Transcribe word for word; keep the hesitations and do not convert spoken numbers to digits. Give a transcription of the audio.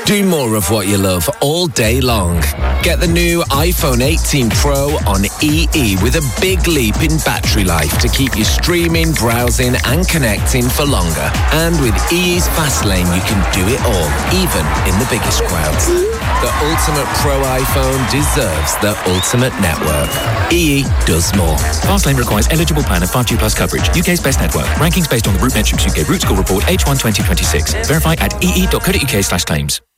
Do more of what you love all day long. Get the new iPhone eighteen Pro on E E with a big leap in battery life to keep you streaming, browsing and connecting for longer. And with E E's Fast Lane, you can do it all, even in the biggest crowds. The ultimate Pro iPhone deserves the ultimate network. E E does more. Fastlane requires eligible plan and five G plus coverage. U K's best network. Rankings based on the Root Metrics U K Root Score Report H one twenty twenty-six. Verify at ee.co.uk slash claims.